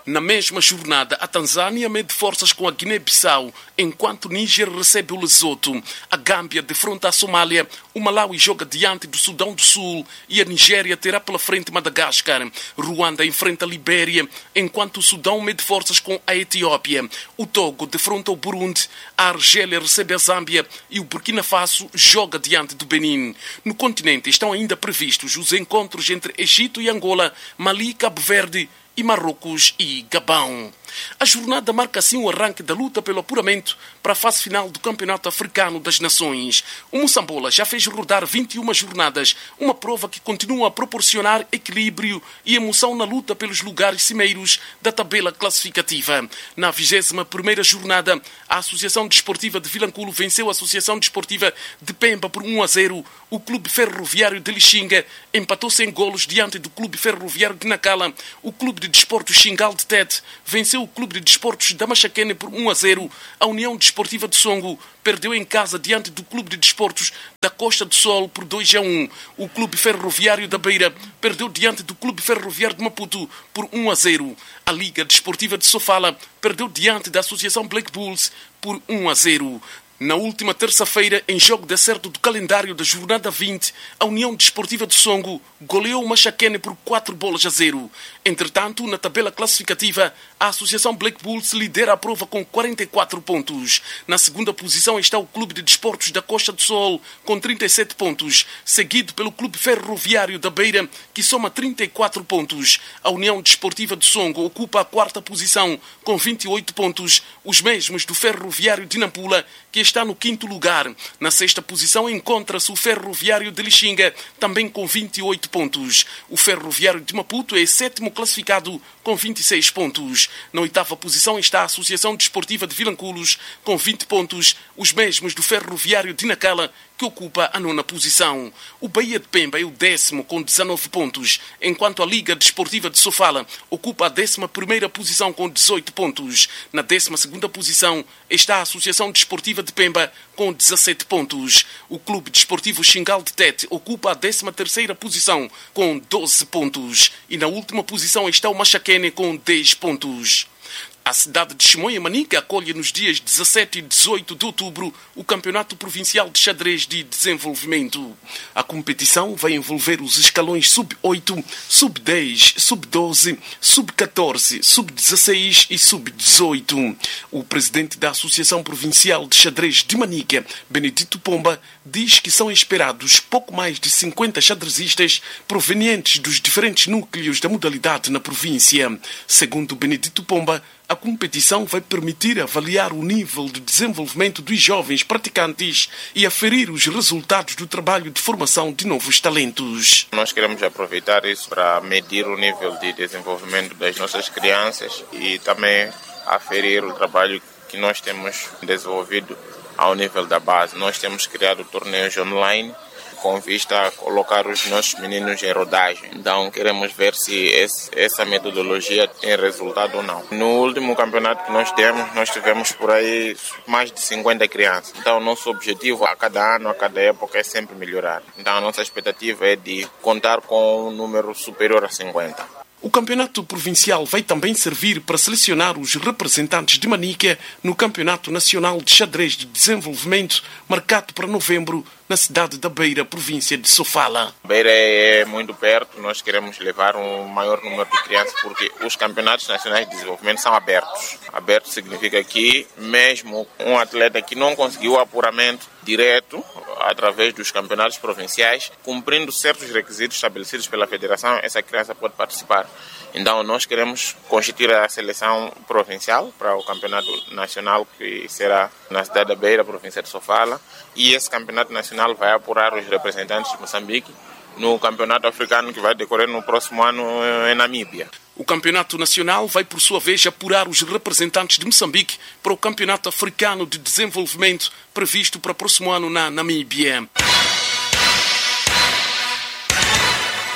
Na mesma jornada, a Tanzânia mede forças com a Guiné-Bissau, enquanto Níger recebe o Lesoto. A Gâmbia defronta a Somália, o Malawi joga diante do Sudão do Sul e a Nigéria terá pela frente Madagascar. Ruanda enfrenta a Libéria, enquanto o Sudão mede forças com a Etiópia. O Togo defronta o Burundi, a Argélia recebe a Zâmbia e o Burkina Faso joga diante do Benin. No continente estão ainda previstos os encontros entre Egito e Angola, Mali, Cabo Verde e Marrocos e Gabão. A jornada marca assim o arranque da luta pelo apuramento para a fase final do Campeonato Africano das Nações. O Moçambola já fez rodar 21 jornadas, uma prova que continua a proporcionar equilíbrio e emoção na luta pelos lugares cimeiros da tabela classificativa. Na 21ª jornada, a Associação Desportiva de Vilanculo venceu a Associação Desportiva de Pemba por 1-0. O Clube Ferroviário de Lixinga empatou sem golos diante do Clube Ferroviário de Nacala. O Clube de Desportos Xingal de Tete venceu o Clube de Desportos da Machacene por 1-0. A União Desportiva de Songo perdeu em casa diante do Clube de Desportos da Costa do Sol por 2-1. O Clube Ferroviário da Beira perdeu diante do Clube Ferroviário de Maputo por 1-0. A Liga Desportiva de Sofala perdeu diante da Associação Black Bulls por 1-0. Na última terça-feira, em jogo de acerto do calendário da jornada 20, a União Desportiva de Songo goleou o Machacene por 4-0. Entretanto, na tabela classificativa, a Associação Black Bulls lidera a prova com 44 pontos. Na segunda posição está o Clube de Desportos da Costa do Sol, com 37 pontos, seguido pelo Clube Ferroviário da Beira, que soma 34 pontos. A União Desportiva de Songo ocupa a quarta posição, com 28 pontos, os mesmos do Ferroviário de Nampula, que está no quinto lugar. Na sexta posição encontra-se o Ferroviário de Lixinga, também com 28 pontos. O Ferroviário de Maputo é sétimo classificado, com 26 pontos. Na oitava posição está a Associação Desportiva de Vilanculos, com 20 pontos, os mesmos do Ferroviário de Nacala, que ocupa a nona posição. O Bahia de Pemba é o 10º com 19 pontos, enquanto a Liga Desportiva de Sofala ocupa a 11ª posição com 18 pontos. Na 12ª posição está a Associação Desportiva de Pemba com 17 pontos. O Clube Desportivo Xingal de Tete ocupa a 13ª posição com 12 pontos. E na última posição está o Machacene com 10 pontos. A cidade de Chimoio Manica acolhe nos dias 17 e 18 de outubro o Campeonato Provincial de Xadrez de Desenvolvimento. A competição vai envolver os escalões sub-8, sub-10, sub-12, sub-14, sub-16 e sub-18. O presidente da Associação Provincial de Xadrez de Manica, Benedito Pomba, diz que são esperados pouco mais de 50 xadrezistas provenientes dos diferentes núcleos da modalidade na província. Segundo Benedito Pomba, a competição vai permitir avaliar o nível de desenvolvimento dos jovens praticantes e aferir os resultados do trabalho de formação de novos talentos. Nós queremos aproveitar isso para medir o nível de desenvolvimento das nossas crianças e também aferir o trabalho que nós temos desenvolvido ao nível da base. Nós temos criado torneios online com vista a colocar os nossos meninos em rodagem. Então queremos ver se essa metodologia tem resultado ou não. No último campeonato que nós tivemos por aí mais de 50 crianças. Então o nosso objetivo a cada ano, a cada época é sempre melhorar. Então a nossa expectativa é de contar com um número superior a 50. O campeonato provincial vai também servir para selecionar os representantes de Manica no Campeonato Nacional de Xadrez de Desenvolvimento, marcado para novembro, na cidade da Beira, província de Sofala. Beira é muito perto, nós queremos levar um maior número de crianças porque os campeonatos nacionais de desenvolvimento são abertos. Aberto significa que mesmo um atleta que não conseguiu o apuramento direto através dos campeonatos provinciais, cumprindo certos requisitos estabelecidos pela federação, essa criança pode participar. Então nós queremos constituir a seleção provincial para o campeonato nacional que será na cidade da Beira, província de Sofala, e esse campeonato nacional vai apurar os representantes de Moçambique no campeonato africano que vai decorrer no próximo ano em Namíbia. O campeonato nacional vai, por sua vez, apurar os representantes de Moçambique para o campeonato africano de desenvolvimento previsto para o próximo ano na Namíbia.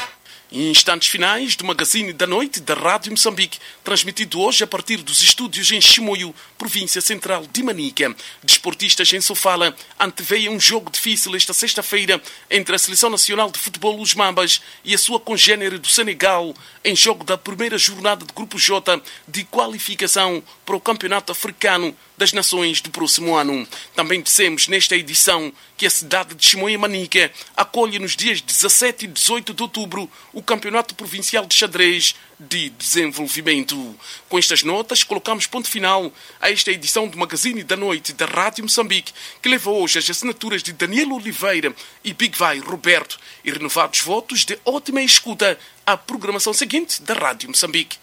Instantes finais do Magazine da Noite da Rádio Moçambique, transmitido hoje a partir dos estúdios em Chimoio, província central de Manica. Desportistas em Sofala anteveem um jogo difícil esta sexta-feira entre a Seleção Nacional de Futebol Os Mambas e a sua congênere do Senegal, em jogo da primeira jornada do Grupo J de qualificação para o Campeonato Africano das Nações do próximo ano. Também dissemos nesta edição que a cidade de Chimoio e Manica acolhe nos dias 17 e 18 de outubro o Campeonato Provincial de Xadrez de Desenvolvimento. Com estas notas, colocamos ponto final a esta edição do Magazine da Noite da Rádio Moçambique, que leva hoje as assinaturas de Daniel Oliveira e Big Vai Roberto e renovados votos de ótima escuta à programação seguinte da Rádio Moçambique.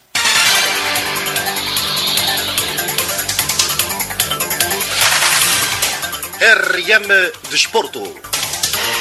RM Desporto.